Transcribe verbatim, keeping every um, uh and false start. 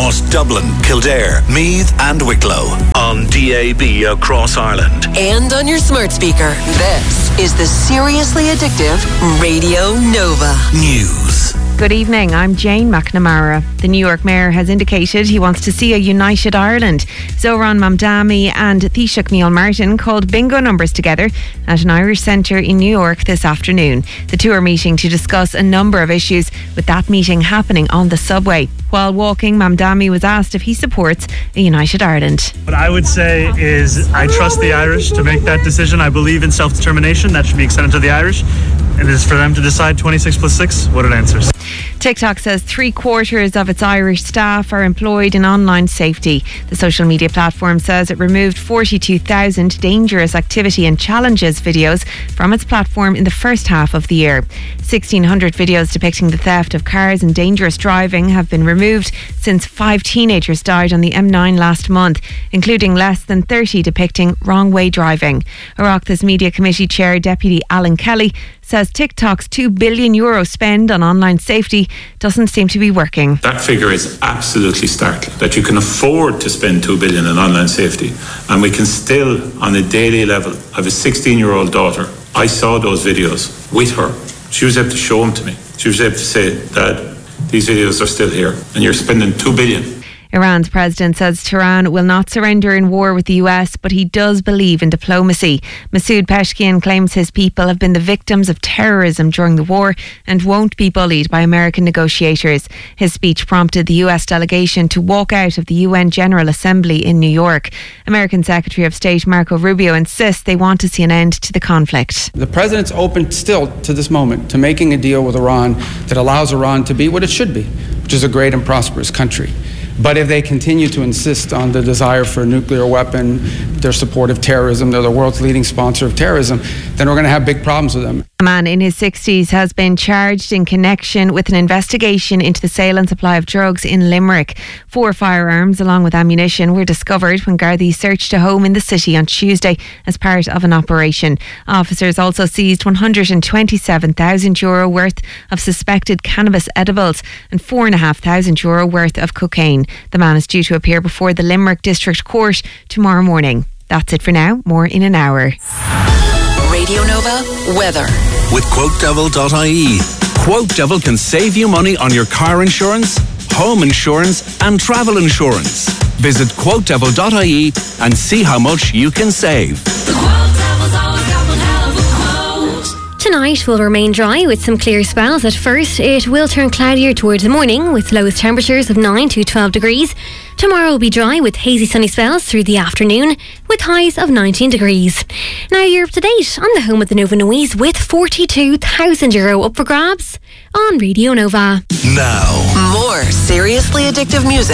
across Dublin, Kildare, Meath and Wicklow. On D A B across Ireland. And on your smart speaker. This is the Seriously Addictive Radio Nova News. Good evening, I'm Jane McNamara. The New York mayor has indicated he wants to see a united Ireland. Zohran Mamdani and Taoiseach Neil Martin called bingo numbers together at an Irish centre in New York this afternoon. The two are meeting to discuss a number of issues, with that meeting happening on the subway. While walking, Mamdani was asked if he supports a united Ireland. What I would say is I trust the Irish to make that decision. I believe in self-determination. That should be extended to the Irish. It is for them to decide twenty-six plus six what it answers. TikTok says three quarters of its Irish staff are employed in online safety. The social media platform says it removed forty-two thousand dangerous activity and challenges videos from its platform in the first half of the year. sixteen hundred videos depicting the theft of cars and dangerous driving have been removed since five teenagers died on the M nine last month, including less than thirty depicting wrong way driving. Oireachtas Media Committee Chair Deputy Alan Kelly says TikTok's two billion euro spend on online safety doesn't seem to be working. That figure is absolutely startling, that you can afford to spend two billion on online safety and we can still, on a daily level, have a sixteen year old daughter. I saw those videos with her. She was able to show them to me. She was able to say, Dad, these videos are still here and you're spending two billion. Iran's president says Tehran will not surrender in war with the U S, but he does believe in diplomacy. Masoud Peshkian claims his people have been the victims of terrorism during the war and won't be bullied by American negotiators. His speech prompted the U S delegation to walk out of the U N General Assembly in New York. American Secretary of State Marco Rubio insists they want to see an end to the conflict. The president's open still to this moment to making a deal with Iran that allows Iran to be what it should be, which is a great and prosperous country. But if they continue to insist on the desire for a nuclear weapon, their support of terrorism, they're the world's leading sponsor of terrorism, then we're going to have big problems with them. A man in his sixties has been charged in connection with an investigation into the sale and supply of drugs in Limerick. Four firearms along with ammunition were discovered when Gardaí searched a home in the city on Tuesday as part of an operation. Officers also seized one hundred twenty-seven thousand euro worth of suspected cannabis edibles and four thousand five hundred euro worth of cocaine. The man is due to appear before the Limerick District Court tomorrow morning. That's it for now. More in an hour. Radio Nova weather with quote devil dot I E. Quote Devil can save you money on your car insurance, home insurance and travel insurance. Visit quote devil dot I E and see how much you can save. Tonight will remain dry with some clear spells. At first, it will turn cloudier towards the morning with lowest temperatures of nine to twelve degrees. Tomorrow will be dry with hazy sunny spells through the afternoon with highs of nineteen degrees. Now you're up to date on the home of the Nova Noise with forty-two thousand euro up for grabs on Radio Nova. Now, more seriously addictive music